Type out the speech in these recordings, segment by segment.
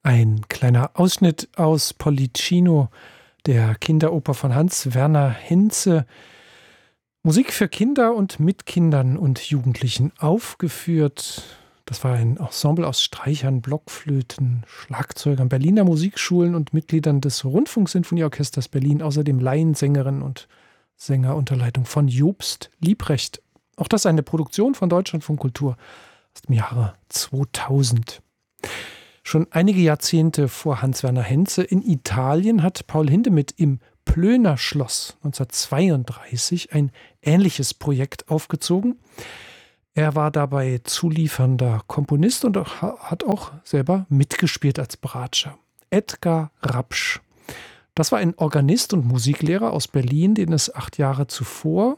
Ein kleiner Ausschnitt aus Pollicino, der Kinderoper von Hans-Werner Henze. Musik für Kinder und mit Kindern und Jugendlichen aufgeführt. Das war ein Ensemble aus Streichern, Blockflöten, Schlagzeugern, Berliner Musikschulen und Mitgliedern des Rundfunksinfonieorchesters Berlin, außerdem Laiensängerinnen und Sänger unter Leitung von Jobst Liebrecht. Auch das eine Produktion von Deutschlandfunk Kultur aus dem Jahre 2000. Schon einige Jahrzehnte vor Hans-Werner Henze in Italien hat Paul Hindemith im Plöner Schloss 1932 ein ähnliches Projekt aufgezogen. Er war dabei zuliefernder Komponist und hat auch selber mitgespielt als Bratscher. Edgar Rapsch. Das war ein Organist und Musiklehrer aus Berlin, den es 8 Jahre zuvor,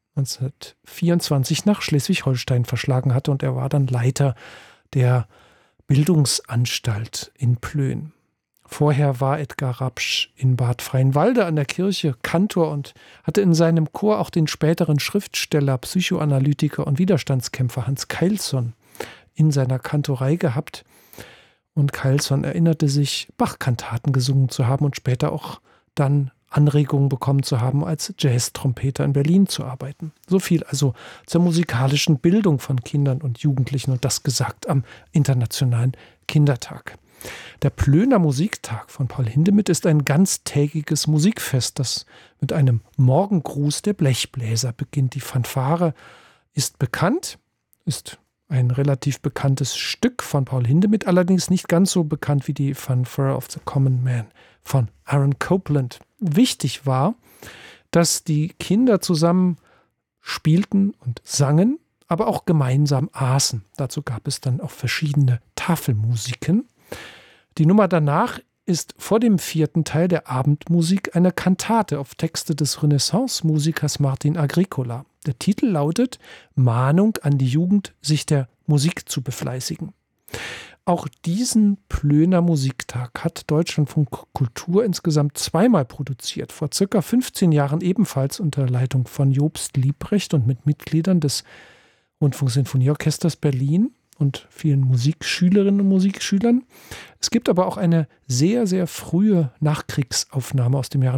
1924, nach Schleswig-Holstein verschlagen hatte, und er war dann Leiter der Bildungsanstalt in Plön. Vorher war Edgar Rapsch in Bad Freienwalde an der Kirche Kantor und hatte in seinem Chor auch den späteren Schriftsteller, Psychoanalytiker und Widerstandskämpfer Hans Keilsson in seiner Kantorei gehabt. Und Keilsson erinnerte sich, Bach-Kantaten gesungen zu haben und später auch dann Anregungen bekommen zu haben, als Jazz-Trompeter in Berlin zu arbeiten. So viel also zur musikalischen Bildung von Kindern und Jugendlichen, und das gesagt am Internationalen Kindertag. Der Plöner Musiktag von Paul Hindemith ist ein ganztägiges Musikfest, das mit einem Morgengruß der Blechbläser beginnt. Die Fanfare ist bekannt, ist ein relativ bekanntes Stück von Paul Hindemith, allerdings nicht ganz so bekannt wie die Fanfare of the Common Man von Aaron Copland. Wichtig war, dass die Kinder zusammen spielten und sangen, aber auch gemeinsam aßen. Dazu gab es dann auch verschiedene Tafelmusiken. Die Nummer danach ist vor dem 4. Teil der Abendmusik eine Kantate auf Texte des Renaissance-Musikers Martin Agricola. Der Titel lautet Mahnung an die Jugend, sich der Musik zu befleißigen. Auch diesen Plöner Musiktag hat Deutschlandfunk Kultur insgesamt 2-mal produziert. Vor circa 15 Jahren ebenfalls unter Leitung von Jobst Liebrecht und mit Mitgliedern des Rundfunksinfonieorchesters Berlin und vielen Musikschülerinnen und Musikschülern. Es gibt aber auch eine sehr, sehr frühe Nachkriegsaufnahme aus dem Jahre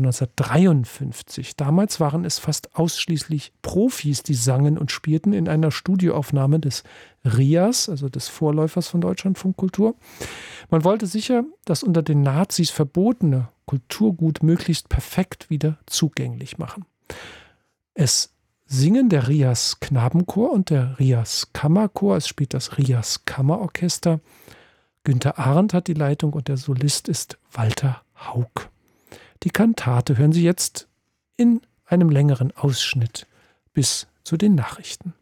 1953. Damals waren es fast ausschließlich Profis, die sangen und spielten in einer Studioaufnahme des RIAS, also des Vorläufers von Deutschlandfunk Kultur. Man wollte sicher das unter den Nazis verbotene Kulturgut möglichst perfekt wieder zugänglich machen. Es singen der RIAS Knabenchor und der RIAS Kammerchor. Es spielt das RIAS Kammerorchester. Günter Arndt hat die Leitung und der Solist ist Walter Haug. Die Kantate hören Sie jetzt in einem längeren Ausschnitt bis zu den Nachrichten.